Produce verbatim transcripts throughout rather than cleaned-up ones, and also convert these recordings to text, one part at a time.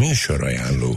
Műsorajánló.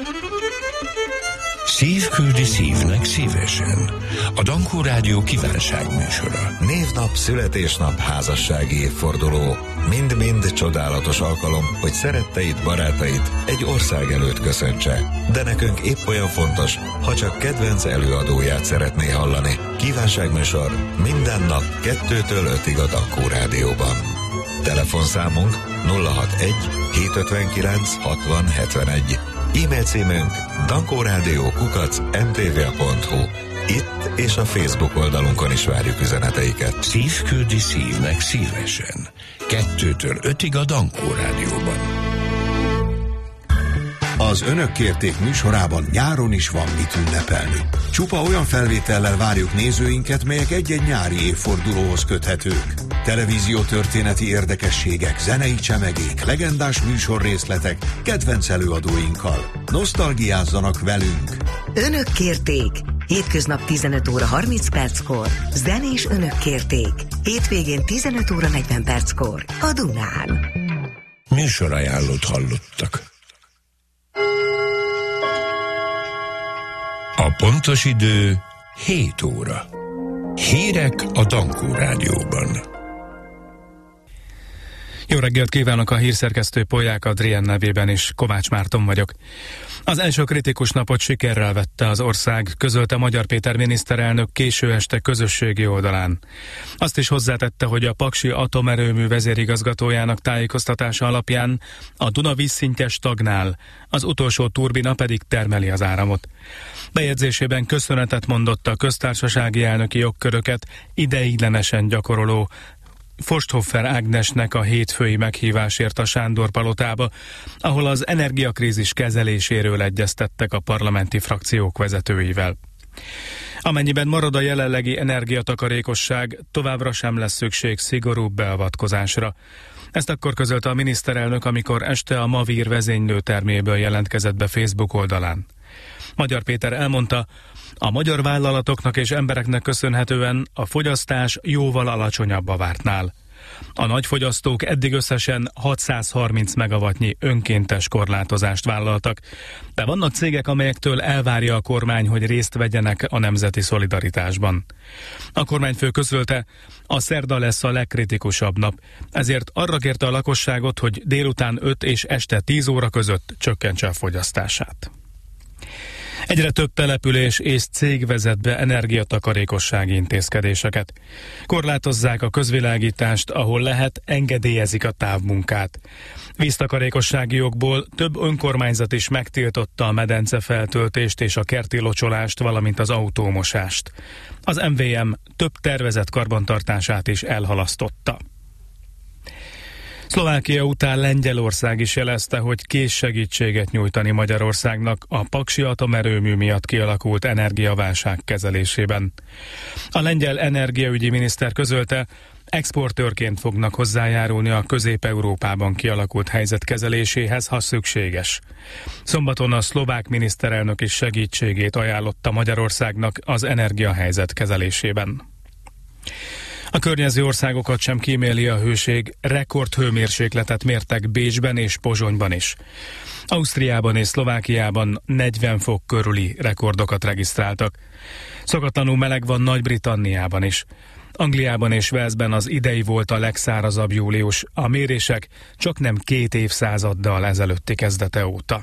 Szív küldi szívnek szívesen. A Dankó Rádió kívánságműsora. Névnap, születésnap, házassági évforduló. Mind-mind csodálatos alkalom, hogy szeretteid, barátait egy ország előtt köszöntse. De nekünk épp olyan fontos, ha csak kedvenc előadóját szeretné hallani. Kívánságműsor minden nap kettőtől ötig a Dankó Rádióban. Telefonszámunk nulla hatvanegy hétszázötvenkilenc hatvan hetvenegy. E-mail címünk dankórádió kukac em té vé pont hu. Itt és a Facebook oldalunkon is várjuk üzeneteiket. Szív küldi szívnek szívesen. Kettőtől ötig a Dankó Rádióban. Az Önök kérték műsorában nyáron is van mit ünnepelni. Csupa olyan felvétellel várjuk nézőinket, melyek egy-egy nyári évfordulóhoz köthetők. Televíziótörténeti érdekességek, zenei csemegék, legendás műsorrészletek, kedvenc előadóinkkal. Nosztalgiázzanak velünk! Önök kérték! Hétköznap tizenöt óra harminc perckor. Zenés Önök kérték. Hétvégén tizenöt óra negyven perckor. A Dunán. Műsorajánlót hallottak. A pontos idő hét óra. Hírek a Dankó Rádióban. Jó reggelt kívánok, a hírszerkesztő Polyák Adrien nevében is, Kovács Márton vagyok. Az első kritikus napot sikerrel vette az ország, közölte Magyar Péter miniszterelnök késő este közösségi oldalán. Azt is hozzátette, hogy a Paksi atomerőmű vezérigazgatójának tájékoztatása alapján a Duna vízszintje stagnál, az utolsó turbina pedig termeli az áramot. Bejegyzésében köszönetet mondott a köztársasági elnöki jogköröket ideiglenesen gyakoroló Forsthoffer Ágnesnek a hétfői meghívásért a Sándor palotába, ahol az energiakrízis kezeléséről egyeztettek a parlamenti frakciók vezetőivel. Amennyiben marad a jelenlegi energiatakarékosság, továbbra sem lesz szükség szigorúbb beavatkozásra. Ezt akkor közölte a miniszterelnök, amikor este a Mavír vezénylőterméből jelentkezett be Facebook oldalán. Magyar Péter elmondta, a magyar vállalatoknak és embereknek köszönhetően a fogyasztás jóval alacsonyabb a vártnál. A nagyfogyasztók eddig összesen hatszázharminc megawattnyi önkéntes korlátozást vállaltak, de vannak cégek, amelyektől elvárja a kormány, hogy részt vegyenek a nemzeti szolidaritásban. A kormányfő közölte, a szerda lesz a legkritikusabb nap, ezért arra kérte a lakosságot, hogy délután öt és este tíz óra között csökkentse a fogyasztását. Egyre több település és cég vezet be energiatakarékossági intézkedéseket. Korlátozzák a közvilágítást, ahol lehet, engedélyezik a távmunkát. Víztakarékossági jogból több önkormányzat is megtiltotta a medencefeltöltést és a kerti locsolást, valamint az autómosást. Az em vé em több tervezett karbantartását is elhalasztotta. Szlovákia után Lengyelország is jelezte, hogy kész segítséget nyújtani Magyarországnak a Paksi atomerőmű miatt kialakult energiaválság kezelésében. A lengyel energiaügyi miniszter közölte, exportőrként fognak hozzájárulni a Közép-Európában kialakult helyzet kezeléséhez, ha szükséges. Szombaton a szlovák miniszterelnök is segítségét ajánlotta Magyarországnak az energiahelyzet kezelésében. A környező országokat sem kíméli a hőség, rekordhőmérsékletet mértek Bécsben és Pozsonyban is. Ausztriában és Szlovákiában negyven fok körüli rekordokat regisztráltak. Szokatlanul meleg van Nagy-Britanniában is. Angliában és Walesben az idei volt a legszárazabb július, a mérések csak nem két évszázaddal ezelőtti kezdete óta.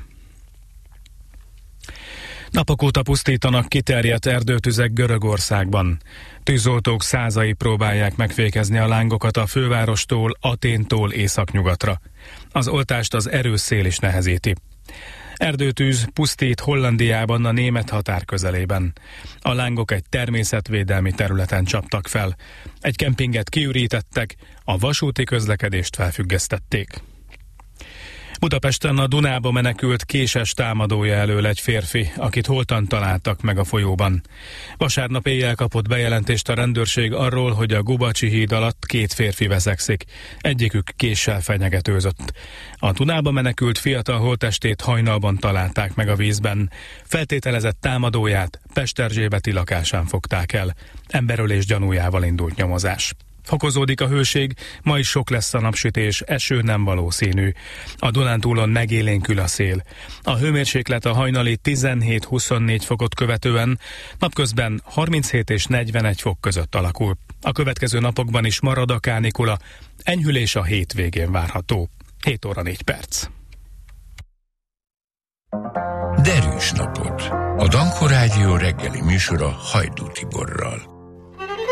Napok óta pusztítanak kiterjedt erdőtüzek Görögországban. Tűzoltók százai próbálják megfékezni a lángokat a fővárostól, Athéntól északnyugatra. Az oltást az erős szél is nehezíti. Erdőtűz pusztít Hollandiában a német határ közelében. A lángok egy természetvédelmi területen csaptak fel. Egy kempinget kiürítettek, a vasúti közlekedést felfüggesztették. Budapesten a Dunába menekült késes támadója elől egy férfi, akit holtan találtak meg a folyóban. Vasárnap éjjel kapott bejelentést a rendőrség arról, hogy a Gubacsi híd alatt két férfi veszekszik. Egyikük késsel fenyegetőzött. A Dunába menekült fiatal holttestét hajnalban találták meg a vízben. Feltételezett támadóját pesterzsébeti lakásán fogták el. Emberölés gyanújával indult nyomozás. Fokozódik a hőség, ma is sok lesz a napsütés, eső nem valószínű. A Dunántúlon megélénkül a szél. A hőmérséklet a hajnali tizenhét-huszonnégy fokot követően napközben harminchét és negyvenegy fok között alakul. A következő napokban is marad a kánikula, enyhülés a hétvégén várható. hét óra négy perc. Derűs napot. A Dankó Rádió reggeli műsora Hajdú Tiborral.